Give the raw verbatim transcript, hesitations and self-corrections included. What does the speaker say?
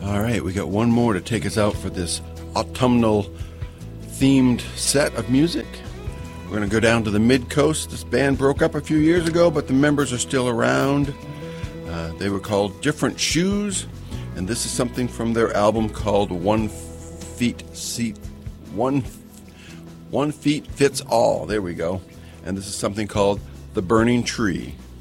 All right, we got one more to take us out for this autumnal themed set of music. We're going to go down to the mid-coast. This band broke up a few years ago, but the members are still around. Uh, they were called Different Shoes, and this is something from their album called One Feet Seat One One Feet Fits All. There we go. And this is something called The Burning Tree.